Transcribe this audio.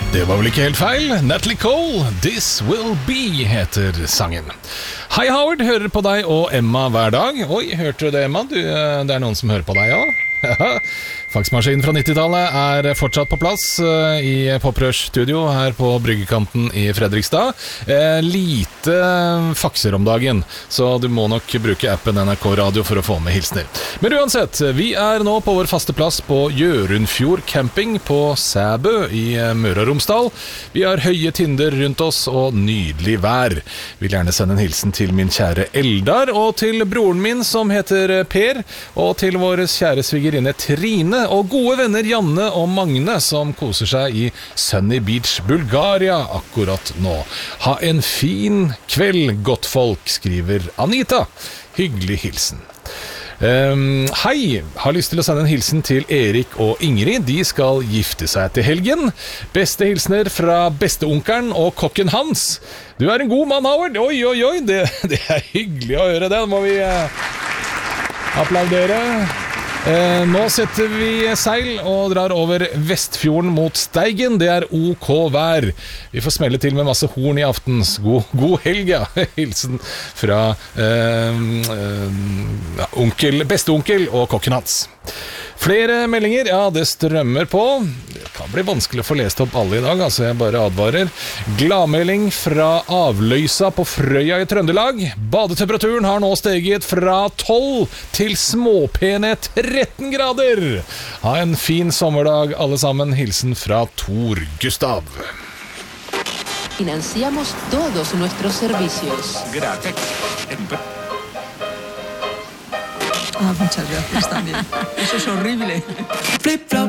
Det var vel ikke helt feil. Natalie Cole, This Will Be heter sangen. Hei Howard, hører på deg og Emma hver dag. Oi, hørte du det Emma? Det er noen som hører på deg også. Faksmaskinen fra 90-tallet er fortsatt på plass i Poprørs-studio her på Bryggekanten i Fredrikstad. Lite fakser om dagen, så du må nok bruke appen NRK Radio for å få med hilsner. Men uansett, vi er nå på vår faste plass på Jørundfjord camping på Sæbø i Møre og Romsdal. Vi har høye tinder rundt oss og nydelig vær. Vil gjerne sende en hilsen til min kjære Eldar, og til broren min som heter Per, og til vår kjære svigerinne Trine, og gode venner Janne og Magne som koser seg i Sunny Beach, Bulgaria akkurat nå. Ha en fin kveld, godt folk, skriver Anita. Hyggelig hilsen. Hei, har lyst til å sende en hilsen til Erik og Ingrid. De skal gifte seg til helgen. Beste hilsner fra besteonkelen og kokken hans. Du er en god mann, Howard. Oi, oi, oi, det er hyggelig å høre det. Nå må vi applaudere. Nå setter vi seil og drar over Vestfjorden mot Steigen. Det er OK vær. Vi får smelle til med masse horn i aftens. God helg, ja. Hilsen fra besteonkel og kokken hans. Flere meldinger, ja, det strømmer på. Det kan bli vanskelig å få lest opp alle i dag, altså jeg bare advarer. Gladmelding fra Avløysa på Frøya i Trøndelag. Badetemperaturen har nå steget fra 12 til småpene 13 grader. Ha en fin sommerdag alle sammen. Hilsen fra Tor Gustav. Financiamos todos nuestros servicios. Gracias. Muchas gracias también. Eso es horrible. Flip flop.